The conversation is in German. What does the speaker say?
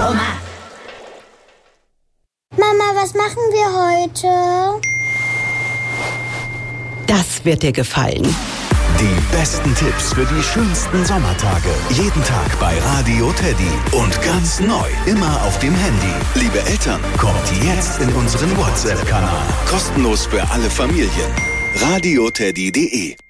Oma. Mama, was machen wir heute? Das wird dir gefallen. Die besten Tipps für die schönsten Sommertage. Jeden Tag bei Radio Teddy. Und ganz neu, immer auf dem Handy. Liebe Eltern, kommt jetzt in unseren WhatsApp-Kanal. Kostenlos für alle Familien. radioteddy.de